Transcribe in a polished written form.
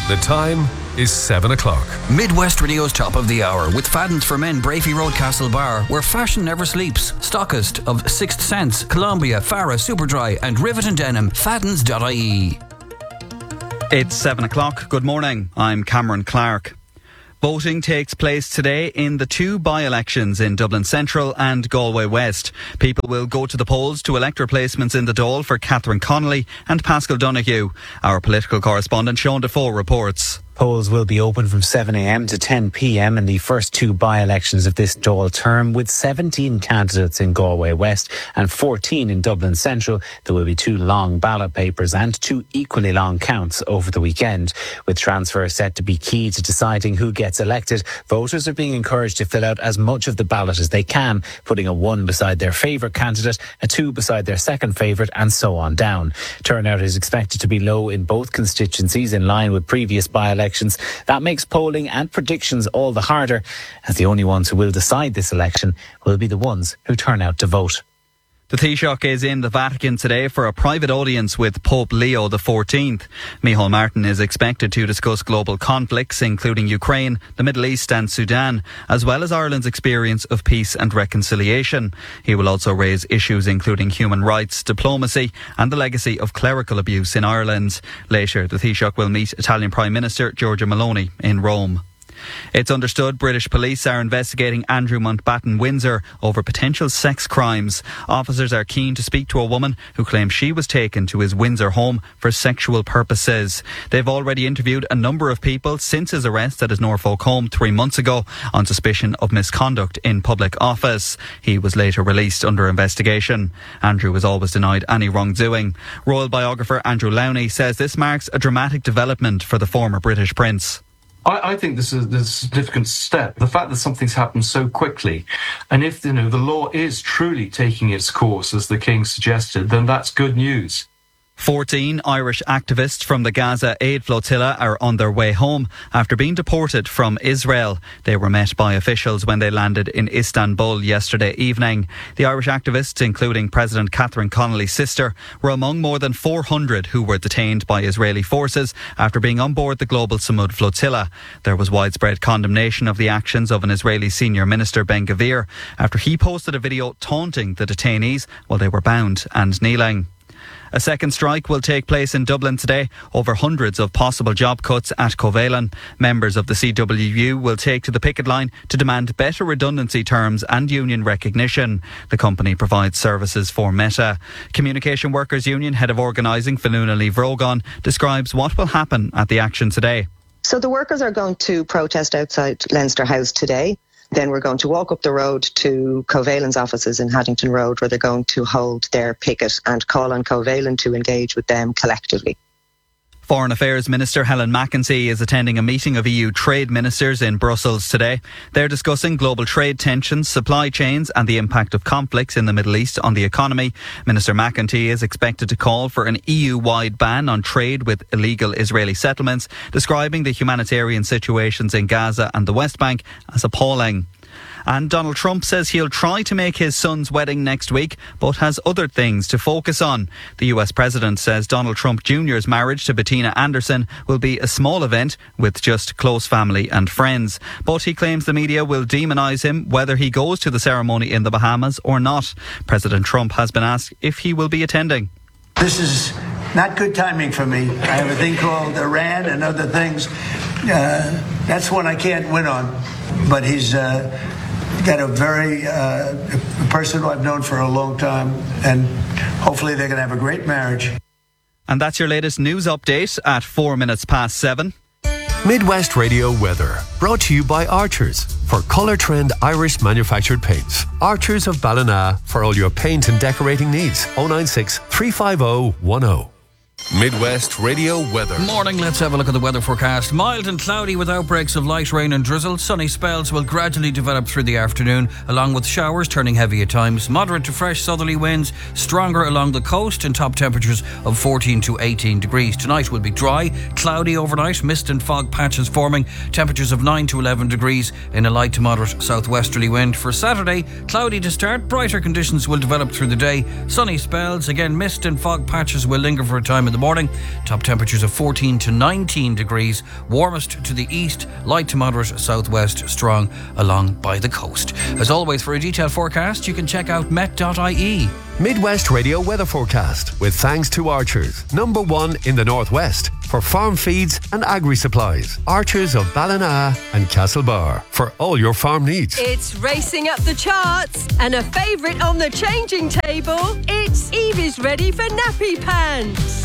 The time is 7 o'clock. Midwest Radio's top of the hour with Fadden's for Men, Brafey Road, Castlebar, where fashion never sleeps. Stockist of Sixth Sense, Columbia, Farah, Superdry and Rivet and Denim. Faddens.ie. It's 7 o'clock. Good morning. I'm Cameron Clark. Voting takes place today in the two by-elections in Dublin Central and Galway West. People will go to the polls to elect replacements in the Dáil for Catherine Connolly and Paschal Donoghue. Our political correspondent Sean Defoe reports. Polls will be open from 7am to 10pm in the first two by-elections of this Dáil term, with 17 candidates in Galway West and 14 in Dublin Central. There will be two long ballot papers and two equally long counts over the weekend. With transfer set to be key to deciding who gets elected, voters are being encouraged to fill out as much of the ballot as they can, putting a 1 beside their favourite candidate, a 2 beside their second favourite, and so on down. Turnout is expected to be low in both constituencies, in line with previous by-elections. That makes polling and predictions all the harder, as the only ones who will decide this election will be the ones who turn out to vote. The Taoiseach is in the Vatican today for a private audience with Pope Leo XIV. Micheál Martin is expected to discuss global conflicts, including Ukraine, the Middle East and Sudan, as well as Ireland's experience of peace and reconciliation. He will also raise issues including human rights, diplomacy and the legacy of clerical abuse in Ireland. Later, the Taoiseach will meet Italian Prime Minister Giorgia Meloni in Rome. It's understood British police are investigating Andrew Mountbatten Windsor over potential sex crimes. Officers are keen to speak to a woman who claims she was taken to his Windsor home for sexual purposes. They've already interviewed a number of people since his arrest at his Norfolk home 3 months ago on suspicion of misconduct in public office. He was later released under investigation. Andrew has always denied any wrongdoing. Royal biographer Andrew Lowney says this marks a dramatic development for the former British prince. I think this is a significant step. The fact that something's happened so quickly, and if the law is truly taking its course, as the King suggested, then that's good news. 14 Irish activists from the Gaza Aid Flotilla are on their way home after being deported from Israel. They were met by officials when they landed in Istanbul yesterday evening. The Irish activists, including President Catherine Connolly's sister, were among more than 400 who were detained by Israeli forces after being on board the Global Samud Flotilla. There was widespread condemnation of the actions of an Israeli senior minister, Ben Gvir, after he posted a video taunting the detainees while they were bound and kneeling. A second strike will take place in Dublin today over hundreds of possible job cuts at Covalent. Members of the CWU will take to the picket line to demand better redundancy terms and union recognition. The company provides services for Meta. Communication Workers Union Head of Organising, Fionnula Lee Vrogan, describes what will happen at the action today. So the workers are going to protest outside Leinster House today. Then we're going to walk up the road to Covalent's offices in Haddington Road, where they're going to hold their picket and call on Covalent to engage with them collectively. Foreign Affairs Minister Helen McEntee is attending a meeting of EU trade ministers in Brussels today. They're discussing global trade tensions, supply chains and the impact of conflicts in the Middle East on the economy. Minister McEntee is expected to call for an EU-wide ban on trade with illegal Israeli settlements, describing the humanitarian situations in Gaza and the West Bank as appalling. And Donald Trump says he'll try to make his son's wedding next week, but has other things to focus on. The US president says Donald Trump Jr.'s marriage to Bettina Anderson will be a small event with just close family and friends. But he claims the media will demonise him whether he goes to the ceremony in the Bahamas or not. President Trump has been asked if he will be attending. This is not good timing for me. I have a thing called Iran and other things. That's one I can't win on. But he's got a very person who I've known for a long time, and hopefully they're going to have a great marriage. And that's your latest news update at 7:04. Midwest Radio weather, brought to you by Archers for Colour Trend Irish manufactured paints. Archers of Ballina for all your paint and decorating needs. 096 350 10. Midwest Radio weather. Morning, let's have a look at the weather forecast. Mild and cloudy with outbreaks of light rain and drizzle. Sunny spells will gradually develop through the afternoon, along with showers turning heavy at times. Moderate to fresh southerly winds, stronger along the coast, and top temperatures of 14 to 18 degrees. Tonight will be dry, cloudy overnight, mist and fog patches forming. Temperatures of 9 to 11 degrees in a light to moderate southwesterly wind. For Saturday, cloudy to start, brighter conditions will develop through the day. Sunny spells, again mist and fog patches will linger for a time in the morning. Top temperatures of 14 to 19 degrees. Warmest to the east, light to moderate southwest, strong along by the coast. As always, for a detailed forecast, you can check out met.ie. Midwest Radio weather forecast with thanks to Archers, #1 in the Northwest for farm feeds and agri supplies. Archers of Ballina and Castlebar for all your farm needs. It's racing up the charts and a favourite on the changing table. It's Evie's ready for nappy pants.